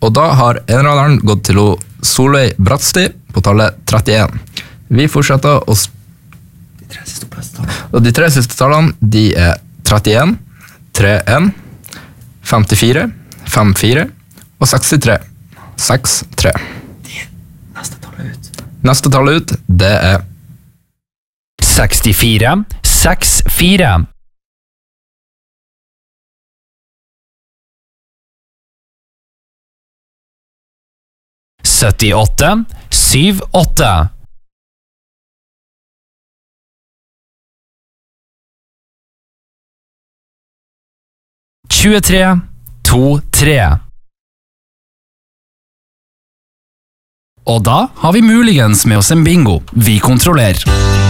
Og da har enraderen gått til Solveig Bratsti på tallet 31. Vi fortsetter å og de 3 siste tallene, de er 31, 31, 54, 54 og 63. 63. Neste tallet ut, det er 64, 64. 78, 78. 23, 23. Og da har vi muligens med oss en bingo. Vi kontrollerer.